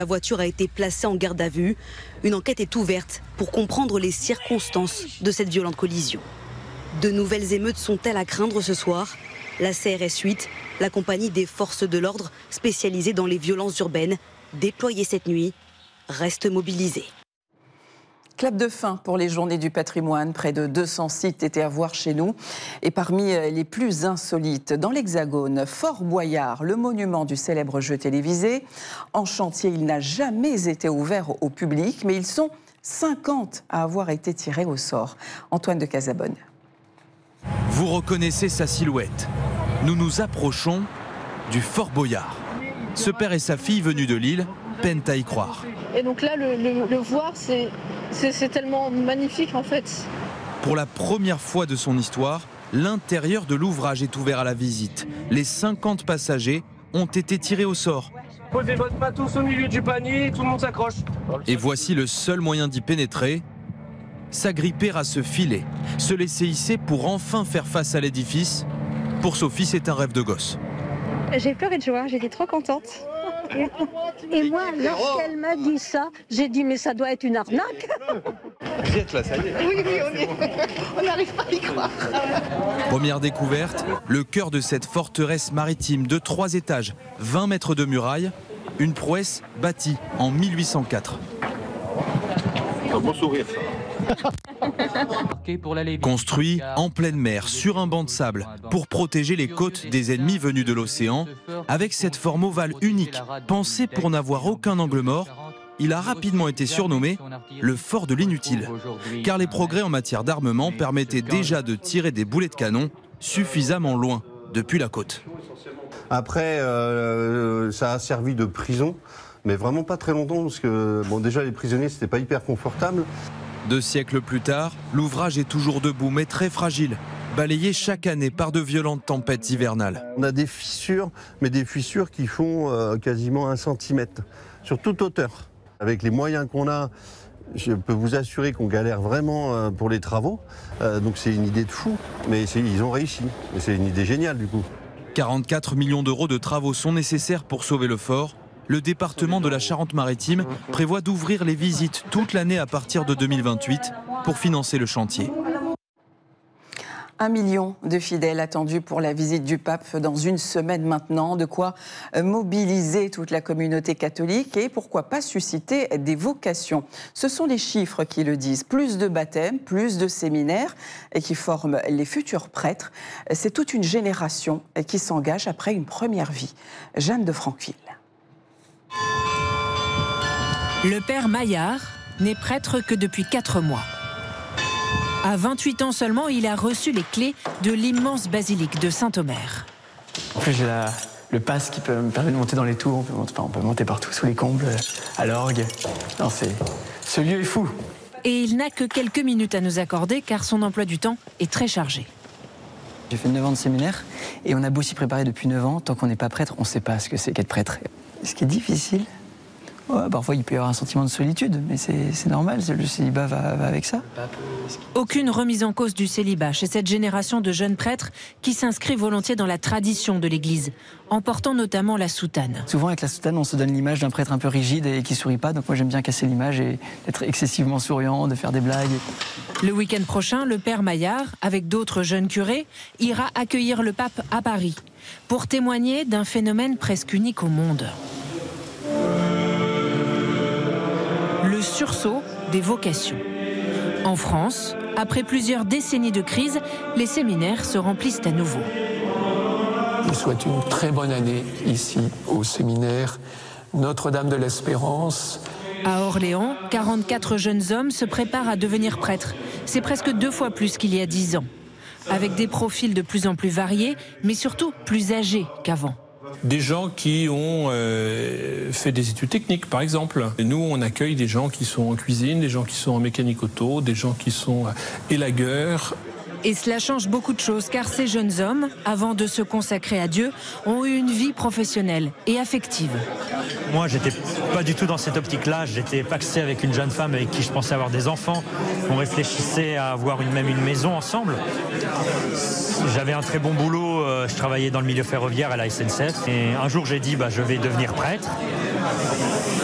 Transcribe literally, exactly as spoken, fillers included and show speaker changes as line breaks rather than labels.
La voiture a été placée en garde à vue. Une enquête est ouverte pour comprendre les circonstances de cette violente collision. De nouvelles émeutes sont-elles à craindre ce soir? La C R S huit, la compagnie des forces de l'ordre spécialisée dans les violences urbaines, déployée cette nuit, reste mobilisée.
Clap de fin pour les Journées du patrimoine. Près de deux cents sites étaient à voir chez nous. Et parmi les plus insolites, dans l'Hexagone, Fort Boyard, le monument du célèbre jeu télévisé. En chantier, il n'a jamais été ouvert au public, mais ils sont cinquante à avoir été tirés au sort. Antoine de Casabonne.
Vous reconnaissez sa silhouette. Nous nous approchons du Fort Boyard. Ce père et sa fille venus de Lille peinent à y croire.
Et donc là, le, le, le voir, c'est, c'est, c'est tellement magnifique en fait.
Pour la première fois de son histoire, l'intérieur de l'ouvrage est ouvert à la visite. Les cinquante passagers ont été tirés au sort.
Posez votre matos au milieu du panier, tout le monde s'accroche.
Et voici le seul moyen d'y pénétrer, s'agripper à ce filet, se laisser hisser pour enfin faire face à l'édifice. Pour Sophie, c'est un rêve de gosse.
J'ai peur de joie, j'étais trop contente. Et moi, lorsqu'elle m'a dit ça, j'ai dit mais ça doit être une arnaque.
Vous êtes là, ça y est.
Oui, oui, on est. On n'arrive pas à y croire.
Première découverte, le cœur de cette forteresse maritime de trois étages, vingt mètres de muraille, une prouesse bâtie en mille huit cent quatre.
Un beau sourire, ça.
Construit en pleine mer, sur un banc de sable, pour protéger les côtes des ennemis venus de l'océan, avec cette forme ovale unique, pensée pour n'avoir aucun angle mort, il a rapidement été surnommé le fort de l'inutile. Car les progrès en matière d'armement permettaient déjà de tirer des boulets de canon suffisamment loin depuis la côte.
Après, euh, ça a servi de prison, mais vraiment pas très longtemps, parce que bon, déjà les prisonniers, c'était pas hyper confortable.
Deux siècles plus tard, l'ouvrage est toujours debout, mais très fragile, balayé chaque année par de violentes tempêtes hivernales.
On a des fissures, mais des fissures qui font euh, quasiment un centimètre, sur toute hauteur. Avec les moyens qu'on a, je peux vous assurer qu'on galère vraiment euh, pour les travaux. Euh, donc c'est une idée de fou, mais ils ont réussi. Et c'est une idée géniale du coup.
quarante-quatre millions d'euros de travaux sont nécessaires pour sauver le fort. Le département de la Charente-Maritime prévoit d'ouvrir les visites toute l'année à partir de deux mille vingt-huit pour financer le chantier.
Un million de fidèles attendus pour la visite du pape dans une semaine maintenant. De quoi mobiliser toute la communauté catholique et pourquoi pas susciter des vocations. Ce sont les chiffres qui le disent. Plus de baptêmes, plus de séminaires et qui forment les futurs prêtres. C'est toute une génération qui s'engage après une première vie. Jeanne de Franqueville.
Le père Maillard n'est prêtre que depuis quatre mois. À vingt-huit ans seulement, il a reçu les clés de l'immense basilique de Saint-Omer.
En plus, j'ai la, le pass qui peut me permettre de monter dans les tours. On peut monter, enfin, on peut monter partout, sous les combles, à l'orgue. Non, c'est, ce lieu est fou.
Et il n'a que quelques minutes à nous accorder car son emploi du temps est très chargé.
J'ai fait neuf ans de séminaire et on a beau s'y préparer depuis neuf ans. Tant qu'on n'est pas prêtre, on ne sait pas ce que c'est qu'être prêtre. Ce qui est difficile, ouais, parfois il peut y avoir un sentiment de solitude, mais c'est, c'est normal, le célibat va, va avec ça.
Aucune remise en cause du célibat chez cette génération de jeunes prêtres qui s'inscrit volontiers dans la tradition de l'Église, en portant notamment la soutane.
Souvent avec la soutane, on se donne l'image d'un prêtre un peu rigide et qui sourit pas, donc moi j'aime bien casser l'image et être excessivement souriant, de faire des blagues.
Le week-end prochain, le père Maillard, avec d'autres jeunes curés, ira accueillir le pape à Paris pour témoigner d'un phénomène presque unique au monde. Le sursaut des vocations. En France, après plusieurs décennies de crise, les séminaires se remplissent à nouveau.
Je vous souhaite une très bonne année ici au séminaire Notre-Dame de l'Espérance.
À Orléans, quarante-quatre jeunes hommes se préparent à devenir prêtres. C'est presque deux fois plus qu'il y a dix ans. Avec des profils de plus en plus variés, mais surtout plus âgés qu'avant.
Des gens qui ont euh, fait des études techniques, par exemple. Et nous, on accueille des gens qui sont en cuisine, des gens qui sont en mécanique auto, des gens qui sont euh, élagueurs.
Et cela change beaucoup de choses, car ces jeunes hommes, avant de se consacrer à Dieu, ont eu une vie professionnelle et affective.
Moi, j'étais pas du tout dans cette optique-là. J'étais pacsé avec une jeune femme avec qui je pensais avoir des enfants. On réfléchissait à avoir une, même une maison ensemble. J'avais un très bon boulot. Je travaillais dans le milieu ferroviaire à la S N C F. Et un jour, j'ai dit, bah, je vais devenir prêtre.